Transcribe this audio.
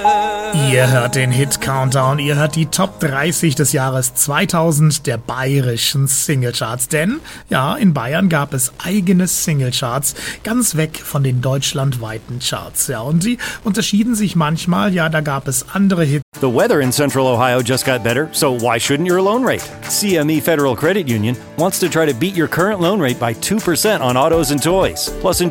Ihr hört den Hit-Countdown, ihr hört die Top 30 des Jahres 2000 der bayerischen Singlecharts. Denn, ja, in Bayern gab es eigene Singlecharts, ganz weg von den deutschlandweiten Charts. Ja, und sie unterschieden sich manchmal, ja, da gab es andere Hits. The weather in Central Ohio just got better, so why shouldn't your loan rate? CME Federal Credit Union wants to try to beat your current loan rate by 2% on autos and toys. Plus, enjoy